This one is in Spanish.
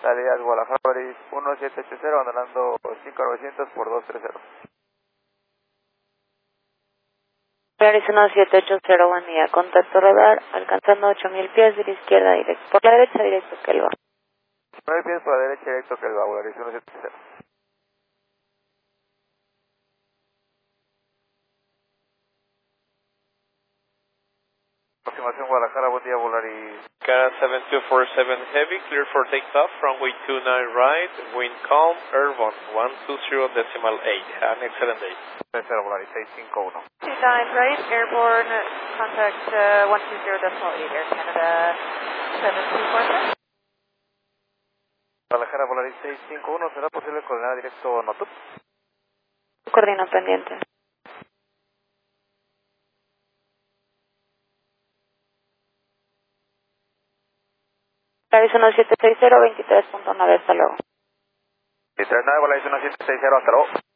Salida Guadalajara, Volaris 1780, abandonando 5900 por 230. Volaris 1780, buen día. Contacto radar, alcanzando 8000 pies, de la izquierda directo. Por la derecha directo que él va. 9 pies por la derecha directo que el va, Volaris 1780. Aproximación Guadalajara, buen día, Volaris. Cara 7247 Heavy, clear for takeoff, runway 29 right, wind calm, airborne 120.8. Have an excellent day. 30, Volaris 651. 29 right, airborne, contact 120.8, Air Canada 7247. Guadalajara, Volaris 651, ¿será posible coordinar directo Notup? Coordina pendiente. Volaris 1760, 23.9, hasta luego. 39, Volaris 1760, hasta luego.